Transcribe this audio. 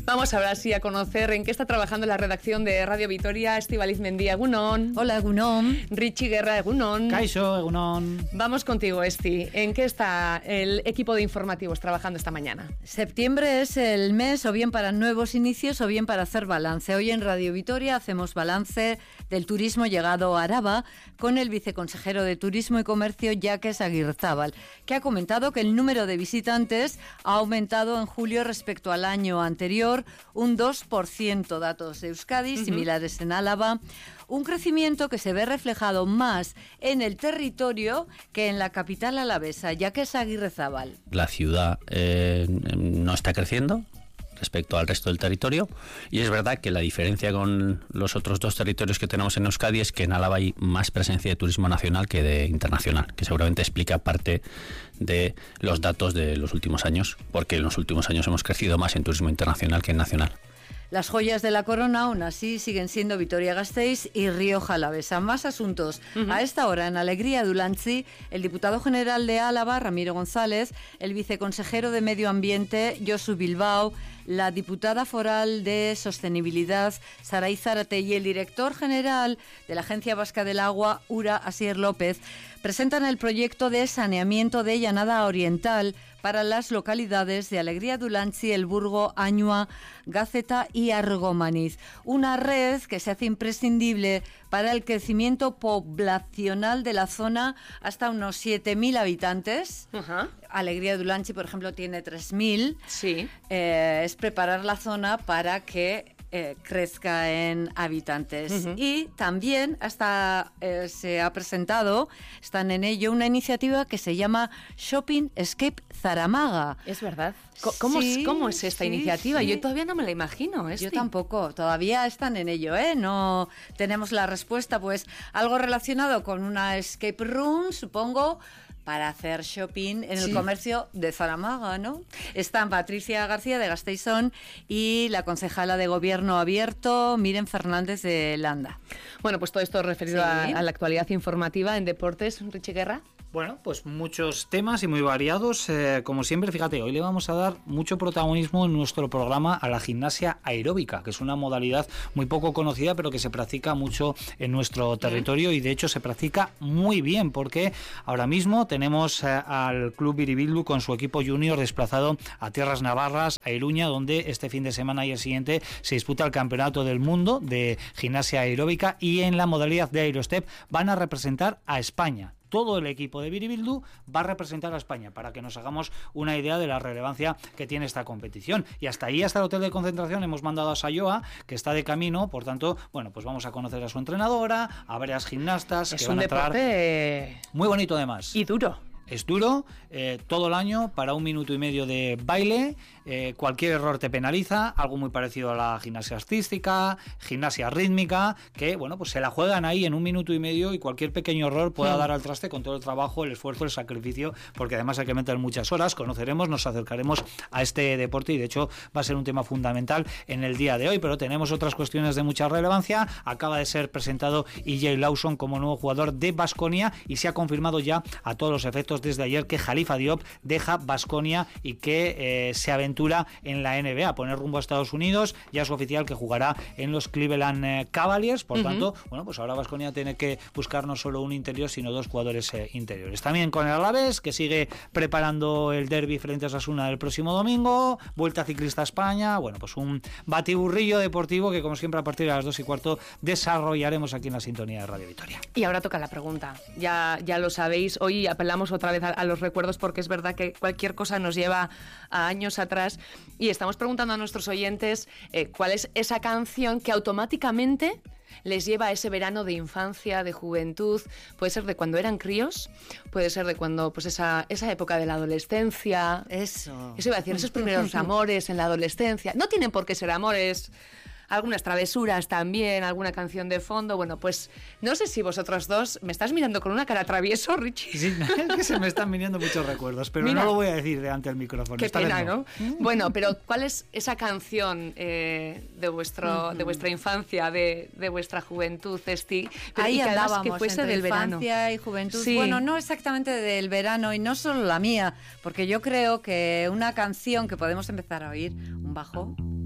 Vamos ahora sí a conocer en qué está trabajando la redacción de Radio Vitoria. Estíbaliz Mendía, egunon. Hola, egunon. Richie Guerra, egunon. Kaixo, egunon. Vamos contigo, Esti. ¿En qué está el equipo de informativos trabajando esta mañana? Septiembre es el mes o bien para nuevos inicios o bien para hacer balance. Hoy en Radio Vitoria hacemos balance del turismo llegado a Araba con el viceconsejero de Turismo y Comercio, Jacques Agirrezábal, que ha comentado que el número de visitantes ha aumentado en julio respecto al año anterior un 2%, datos de Euskadi, similares en Álava, un crecimiento que se ve reflejado más en el territorio que en la capital alavesa, Jacques Agirrezábal. La ciudad no está creciendo respecto al resto del territorio, y es verdad que la diferencia con los otros dos territorios que tenemos en Euskadi es que en Álava hay más presencia de turismo nacional que de internacional, que seguramente explica parte de los datos de los últimos años, porque en los últimos años hemos crecido más en turismo internacional que en nacional. Las joyas de la corona, aún así, siguen siendo Vitoria-Gasteiz y Rioja Alavesa. Más asuntos. A esta hora, en Alegría Dulantzi, el diputado general de Álava, Ramiro González, el viceconsejero de Medio Ambiente, Josu Bilbao, la diputada foral de Sostenibilidad, Saray Zárate, y el director general de la Agencia Vasca del Agua, Ura Asier López, presentan el proyecto de saneamiento de Llanada Oriental para las localidades de Alegría Dulantzi, El Burgo, Añua, Gaceta y Argomaniz. Una red que se hace imprescindible para el crecimiento poblacional de la zona hasta unos 7.000 habitantes. Alegría Dulantzi, por ejemplo, tiene 3.000. Sí. Es preparar la zona para que crezca en habitantes. Y también hasta se ha presentado, están en ello, una iniciativa que se llama Shopping Escape Zaramaga. Es verdad. ¿Cómo es esta iniciativa? Yo todavía no me la imagino. Yo tampoco, todavía están en ello, no tenemos la respuesta, pues algo relacionado con una escape room, supongo, para hacer shopping en el comercio de Zaramaga, ¿no? Están Patricia García de Gasteizón y la concejala de Gobierno Abierto, Miren Fernández de Landa. Bueno, pues todo esto referido a la actualidad informativa en deportes. Richie Guerra. Bueno, pues muchos temas y muy variados. Como siempre, fíjate, hoy le vamos a dar mucho protagonismo en nuestro programa a la gimnasia aeróbica, que es una modalidad muy poco conocida, pero que se practica mucho en nuestro territorio y de hecho se practica muy bien, porque ahora mismo tenemos al Club Biribildu con su equipo junior desplazado a tierras navarras, a Iruña, donde este fin de semana y el siguiente se disputa el Campeonato del Mundo de Gimnasia Aeróbica, y en la modalidad de Aerostep van a representar a España. Todo el equipo de Biribildu va a representar a España, para que nos hagamos una idea de la relevancia que tiene esta competición. Y hasta ahí, hasta el hotel de concentración, hemos mandado a Sayoa, que está de camino. Por tanto, bueno, pues vamos a conocer a su entrenadora, a varias gimnastas que van a entrar. Es un deporte muy bonito, además. Y duro. Es duro, todo el año, para 1 minuto y medio de baile. Cualquier error te penaliza, algo muy parecido a la gimnasia artística, gimnasia rítmica, que bueno, pues se la juegan ahí en 1 minuto y medio, y cualquier pequeño error pueda dar al traste con todo el trabajo, el esfuerzo, el sacrificio, porque además hay que meter muchas horas. Conoceremos, nos acercaremos a este deporte, y de hecho va a ser un tema fundamental en el día de hoy. Pero tenemos otras cuestiones de mucha relevancia. Acaba de ser presentado EJ Lawson como nuevo jugador de Baskonia, y se ha confirmado ya a todos los efectos desde ayer que Khalifa Diop deja Baskonia y que se aventura en la NBA, poner rumbo a Estados Unidos. Ya es oficial que jugará en los Cleveland Cavaliers. Por tanto, bueno, pues ahora Baskonia tiene que buscar no solo un interior, sino 2 jugadores interiores. También con el Alavés, que sigue preparando el derbi frente a Osasuna el próximo domingo. Vuelta ciclista a España. Bueno, pues un batiburrillo deportivo que, como siempre, a partir de las 2:15 desarrollaremos aquí en la sintonía de Radio Vitoria. Y ahora toca la pregunta. Ya lo sabéis, hoy apelamos otra vez a los recuerdos, porque es verdad que cualquier cosa nos lleva a años atrás, y estamos preguntando a nuestros oyentes cuál es esa canción que automáticamente les lleva a ese verano de infancia, de juventud. Puede ser de cuando eran críos, puede ser de cuando, pues esa época de la adolescencia. Eso iba a decir, esos primeros amores en la adolescencia. No tienen por qué ser amores, algunas travesuras también, alguna canción de fondo. Bueno, pues no sé si vosotros dos me estás mirando con una cara travieso, Richie. Sí, es que se me están viniendo muchos recuerdos, pero no lo voy a decir delante del micrófono. Qué pena, ¿no? Bueno, pero ¿cuál es esa canción de vuestra infancia, de vuestra juventud, Esti? Ahí andábamos, que fuese del verano. Infancia y juventud. Sí. Bueno, no exactamente del verano, y no solo la mía, porque yo creo que una canción que podemos empezar a oír, un bajo.